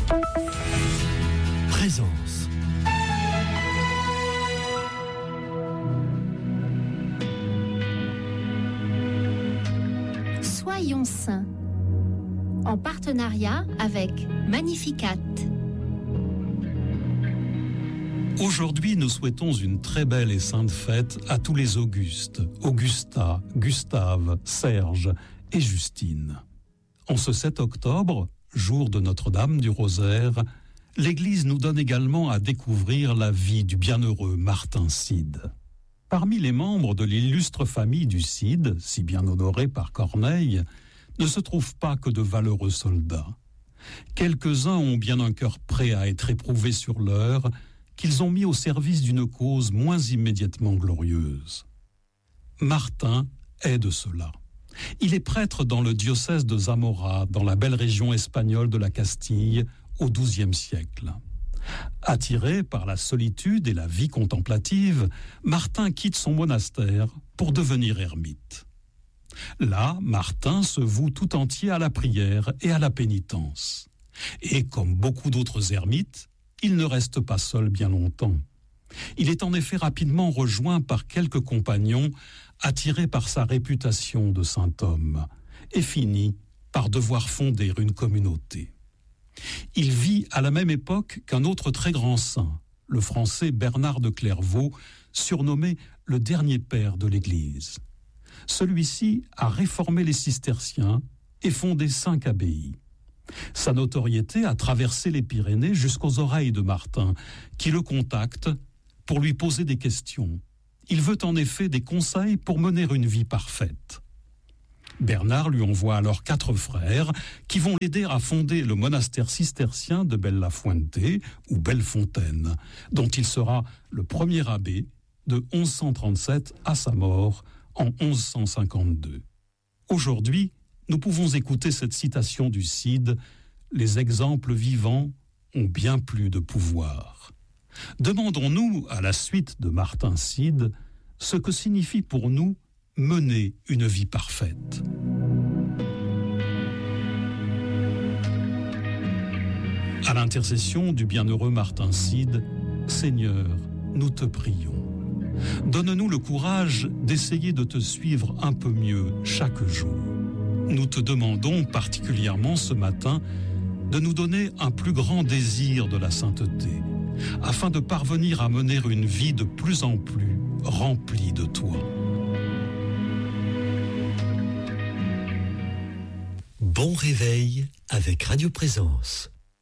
Présence. Soyons saints, en partenariat avec Magnificat. Aujourd'hui, nous souhaitons une très belle et sainte fête à tous les Augustes, Augusta, Gustave, Serge et Justine. En ce 7 octobre, jour de Notre-Dame du Rosaire, l'Église nous donne également à découvrir la vie du bienheureux Martin Cide. Parmi les membres de l'illustre famille du Cide, si bien honorée par Corneille, ne se trouvent pas que de valeureux soldats. Quelques-uns ont bien un cœur prêt à être éprouvés sur l'heure, qu'ils ont mis au service d'une cause moins immédiatement glorieuse. Martin est de cela. Il est prêtre dans le diocèse de Zamora, dans la belle région espagnole de la Castille, au XIIe siècle. Attiré par la solitude et la vie contemplative, Martin quitte son monastère pour devenir ermite. Là, Martin se voue tout entier à la prière et à la pénitence. Et comme beaucoup d'autres ermites, il ne reste pas seul bien longtemps. Il est en effet rapidement rejoint par quelques compagnons attirés par sa réputation de saint homme et finit par devoir fonder une communauté. Il vit à la même époque qu'un autre très grand saint, le français Bernard de Clairvaux, surnommé le dernier père de l'Église. Celui-ci a réformé les cisterciens et fondé 5 abbayes. Sa notoriété a traversé les Pyrénées jusqu'aux oreilles de Martin, qui le contacte pour lui poser des questions. Il veut en effet des conseils pour mener une vie parfaite. Bernard lui envoie alors 4 frères qui vont l'aider à fonder le monastère cistercien de Bellafuente ou Bellefontaine, dont il sera le premier abbé de 1137 à sa mort en 1152. Aujourd'hui, nous pouvons écouter cette citation du Cide « Les exemples vivants ont bien plus de pouvoir ». Demandons-nous, à la suite de Martin Cide, ce que signifie pour nous mener une vie parfaite. À l'intercession du bienheureux Martin Cide, Seigneur, nous te prions. Donne-nous le courage d'essayer de te suivre un peu mieux chaque jour. Nous te demandons particulièrement ce matin de nous donner un plus grand désir de la sainteté, afin de parvenir à mener une vie de plus en plus remplie de toi. Bon réveil avec Radio Présence.